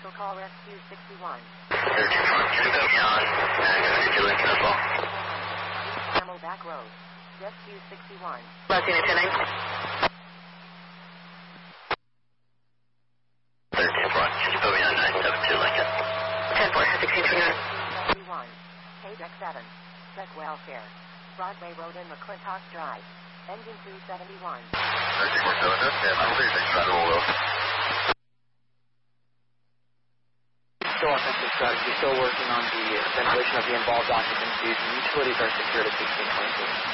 Commercial call Rescue 61. 13-1, can you put me on? And you Lincoln as well. Camel Back Road. Rescue 61. Last unit 10-9. 13-1, can you put me on 972 Lincoln? 10-4, 16-29. 31. Paydeck 7. Check welfare. Broadway Road in McClintock Drive. Engine 271. 13-1, 7, I believe they try to roll over. Still offensive strategy, still working on the ventilation of the involved occupancies, and utilities are secured at 1622.